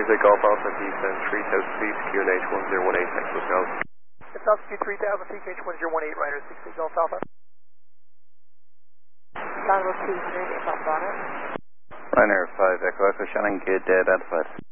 Tuesday Golf Alpha, descend 3000 feet, QNH 1018, next was Golf. It's altitude 3000 feet, QNH 1018, Ryder 60 Golf Alpha. Bravo 200, if I'm on it. Ryder 5 Echo Echo, Shannon, good identified.